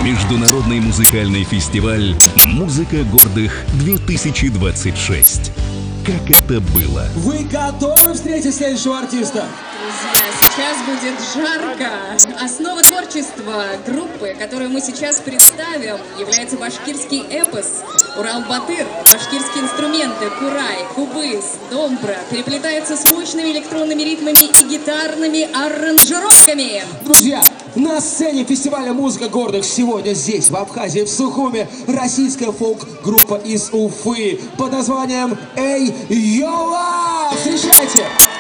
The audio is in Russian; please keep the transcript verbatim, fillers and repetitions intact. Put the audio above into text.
Международный музыкальный фестиваль «Музыка гордых-две тысячи двадцать шесть». Как это было? Вы готовы встретить следующего артиста? Друзья, сейчас будет жарко. Основа творчества группы, которую мы сейчас представим, является башкирский эпос Урал-Батыр. Башкирские инструменты курай, кубыс, домбра переплетаются с мощными электронными ритмами и гитарными аранжировками. Друзья, на сцене фестиваля «Музыка гордых» сегодня здесь, в Абхазии, в Сухуме, российская фолк-группа из Уфы под названием «Эй, Йола!». Встречайте!